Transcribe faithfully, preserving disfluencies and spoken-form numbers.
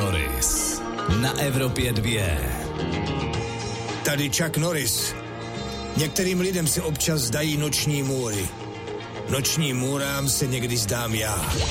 Norris na Evropě dva. Tady Chuck Norris. Některým lidem se občas zdají noční můry. Nočním můrám se někdy zdám já.